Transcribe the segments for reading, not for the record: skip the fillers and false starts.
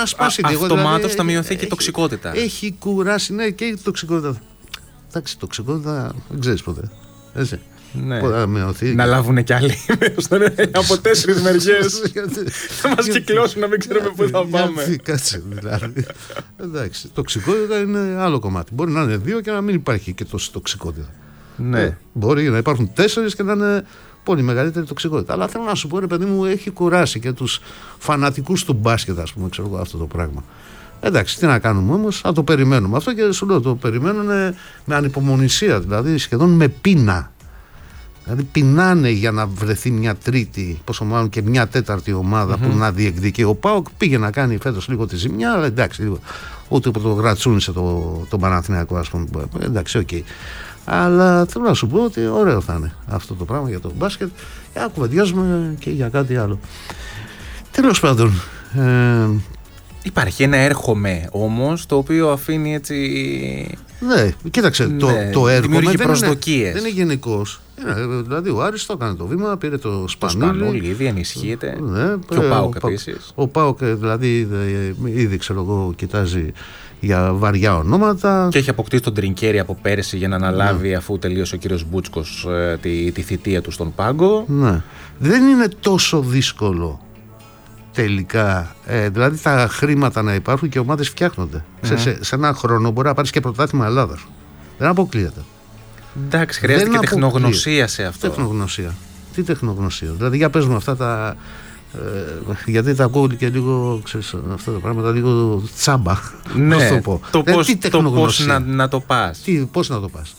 να σπάσει. Αυτομάτως δηλαδή, θα μειωθεί και η τοξικότητα. Έχει κουράσει, ναι, και η τοξικότητα. Εντάξει, τοξικότητα δεν ξέρεις ποτέ. Έτσι. Ναι. Να λάβουν κι άλλοι από 4 μεριές. Θα μας κυκλώσουν να μην ξέρουμε πού θα πάμε. Κάτσε δηλαδή. Εντάξει, τοξικότητα είναι άλλο κομμάτι. Μπορεί να είναι 2 και να μην υπάρχει και τόση τοξικότητα. Ναι. Μπορεί να υπάρχουν 4 και να είναι πολύ μεγαλύτερη τοξικότητα. Αλλά θέλω να σου πω, ρε παιδί μου, έχει κουράσει και τους φανατικούς του μπάσκετ, ας πούμε, ξέρω εγώ, αυτό το πράγμα. Εντάξει, τι να κάνουμε όμως, θα το περιμένουμε αυτό και σου λέω, το περιμένουν με ανυπομονησία, δηλαδή σχεδόν με πείνα. Δηλαδή πεινάνε για να βρεθεί μια τρίτη, πόσο μάλλον και μια τέταρτη ομάδα που να διεκδικεί. Ο ΠΑΟΚ πήγε να κάνει φέτος λίγο τη ζημιά, αλλά εντάξει, λίγο, ούτε που το γρατσούνισε το Παναθηναϊκό, ας πούμε. Εντάξει, οκ. Αλλά θέλω να σου πω ότι ωραίο θα είναι αυτό το πράγμα για το μπάσκετ. Για να κουβεντιάζουμε και για κάτι άλλο. Τέλος πάντων. Υπάρχει ένα έρχομαι όμως, το οποίο αφήνει έτσι. Ναι, κοίταξε, το έρχομαι δημιουργεί προσδοκίες. Δεν είναι γενικός. Δηλαδή ο Άρης το έκανε το βήμα, πήρε το Σπανούλι, ήδη ενισχύεται. Ναι, και ο ΠΑΟΚ επίσης. Ο ΠΑΟΚ δηλαδή ήδη ξέρω εγώ κοιτάζει για βαριά ονόματα. Και έχει αποκτήσει τον Τρινκέρι από πέρσι για να αναλάβει αφού τελείωσε ο κύριος Μπούτσκος τη θητεία του στον πάγκο. Ναι. Δεν είναι τόσο δύσκολο τελικά. Δηλαδή τα χρήματα να υπάρχουν και οι ομάδες φτιάχνονται. Σε ένα χρόνο μπορεί να πάρεις και πρωτάθλημα Ελλάδας. Δεν αποκλείεται. Εντάξει, χρειάζεται και τεχνογνωσία σε αυτό. Τι τεχνογνωσία. Δηλαδή για πες μου αυτά τα. Γιατί τα ακούω και λίγο, ξέρεις, αυτά τα πράγματα λίγο τσάμπα. Ναι, το πω. Το πώς να το πας. Πώς να το πας.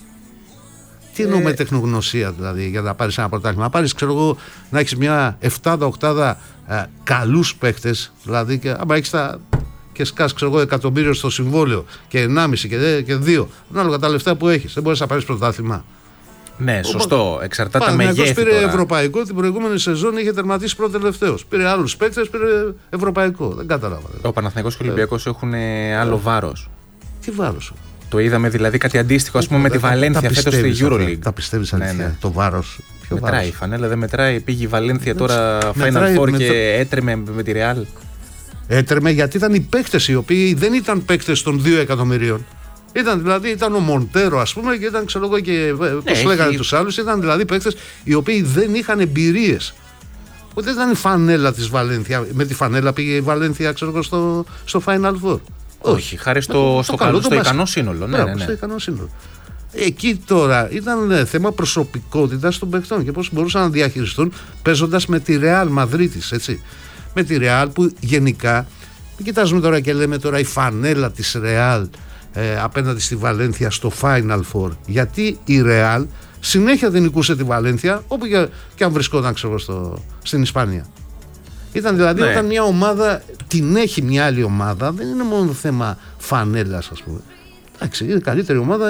Τι εννοώ με τεχνογνωσία, δηλαδή, για να πάρεις ένα πρωτάθλημα. Να πάρεις, ξέρω εγώ, να έχεις μια 7-8 καλούς παίχτες, δηλαδή, και άμα έχεις και σκάς, ξέρω εγώ, εκατομμύριο στο συμβόλαιο και 1,5 και 2, ανάλογα τα λεφτά που έχεις, δεν μπορείς να πάρεις πρωτάθλημα. Ναι, σωστό. Εξαρτάται τα μεγέθη. Πήρε τώρα. Ευρωπαϊκό την προηγούμενη σεζόν, είχε τερματίσει πρώτο-τελευταίος. Πήρε άλλους παίκτες, πήρε Ευρωπαϊκό. Δεν κατάλαβα. Ο Παναθηναϊκός και ο Ολυμπιακός έχουν άλλο βάρος. Τι βάρος? Το είδαμε δηλαδή κάτι αντίστοιχο, ας πούμε, με τη Βαλένθια φέτος στη EuroLeague. Τα πιστεύεις αλήθεια? Ναι. Το βάρος. Μετράει η φανέλα, δεν μετράει. Πήγε η Βαλένθια τώρα Final Four και έτρεμε με τη Real. Έτρεμε γιατί ήταν οι παίκτες οι οποίοι δεν ήταν παίκτες των 2 εκατομμυρίων. Ήταν ο Μοντέρο, ας πούμε, και ήταν, ξέρω εγώ, και πώς λέγανε τους άλλους. Ήταν δηλαδή παίκτες οι οποίοι δεν είχαν εμπειρίες. Ούτε ήταν η φανέλα της Βαλένθια. Με τη φανέλα πήγε η Βαλένθια, ξέρω εγώ, στο Final Four. Όχι, χάρη στο ικανό σύνολο. Ναι. Στο ικανό σύνολο. Εκεί τώρα ήταν θέμα προσωπικότητας των παιχτών και πώς μπορούσαν να διαχειριστούν παίζοντας με τη Real Μαδρίτης, έτσι. Με τη Real που γενικά, μην κοιτάζουμε τώρα και λέμε τώρα η φανέλα της Real απέναντι στη Βαλένθια στο Final Four. Γιατί η Real συνέχεια δεν νικούσε τη Βαλένθια όπου και αν βρισκόταν, ξέρω, στην Ισπανία. Ήταν δηλαδή όταν μια ομάδα την έχει μια άλλη ομάδα, δεν είναι μόνο θέμα φανέλας, ας πούμε. Εντάξει, είναι καλύτερη ομάδα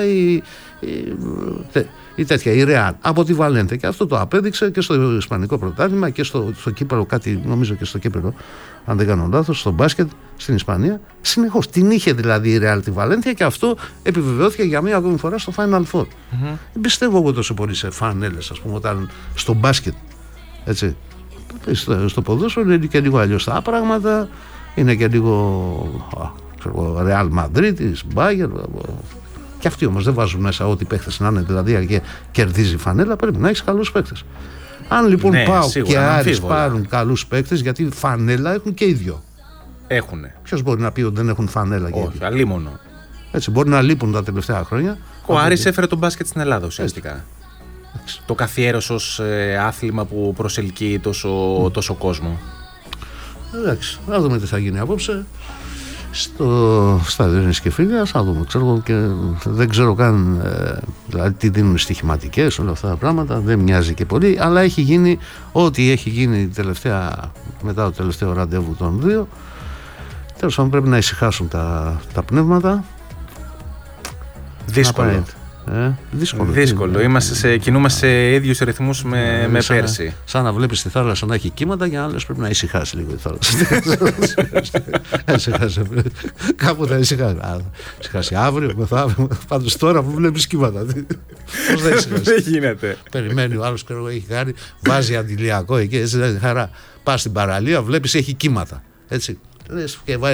η τέτοια, η Real από τη Βαλένθια, και αυτό το απέδειξε και στο Ισπανικό πρωτάθλημα και στο κύπελλο, κάτι νομίζω και στο κύπελλο, αν δεν κάνω λάθος, στο μπάσκετ στην Ισπανία. Συνεχώς την είχε δηλαδή η Real τη Βαλένθια και αυτό επιβεβαιώθηκε για μία ακόμη φορά στο Final Four. Δεν πιστεύω εγώ τόσο πολύ σε φανέλες, ας πούμε, όταν στο μπάσκετ, έτσι. Στο ποδόσφαιρο είναι και λίγο αλλιώς τα πράγματα, είναι και λίγο Real Madrid, Bayern. Και αυτοί όμως δεν βάζουν μέσα ό,τι παίχτες να είναι, δηλαδή και κερδίζει φανέλα, πρέπει να έχεις καλούς παίχτες. Αν λοιπόν πάω και Άρης πάρουν καλούς παίχτες, γιατί φανέλα έχουν και οι δυο. Έχουνε. Ποιος μπορεί να πει ότι δεν έχουν φανέλα? Όχι, αλίμονο. Έτσι, μπορεί να λείπουν τα τελευταία χρόνια. Ο Άρης έφερε τον μπάσκετ στην Ελλάδα ουσιαστικά. Το καθιέρωσε ως άθλημα που προσελκύει τόσο κόσμο. Εντάξει, να δούμε τι θα γίνει απόψε στο στάδιο Ειρήνης και Φίλιας, θα δούμε. Δεν ξέρω καν δηλαδή τι δίνουν στοιχηματικές, όλα αυτά τα πράγματα, δεν μοιάζει και πολύ, αλλά έχει γίνει ό,τι έχει γίνει μετά το τελευταίο ραντεβού των δύο. Τέλος πάντων, πρέπει να ησυχάσουν τα πνεύματα. Δύσκολο. Δύσκολο. Κινούμαστε σε ίδιους ρυθμούς με πέρσι. Σαν να βλέπεις τη θάλασσα να έχει κύματα και να λες πρέπει να ησυχάσει λίγο η θάλασσα. Κάπου θα ησυχάσει αύριο, μεθαύριο. Πάντως τώρα που βλέπεις κύματα. Πώς θα ησυχάσει? Δεν γίνεται. Περιμένει ο άλλος, έχει χάρη, βάζει αντιλιακό εκεί, έτσι, χαρά. Πας στην παραλία, βλέπεις έχει κύματα. Έτσι. Και βάζει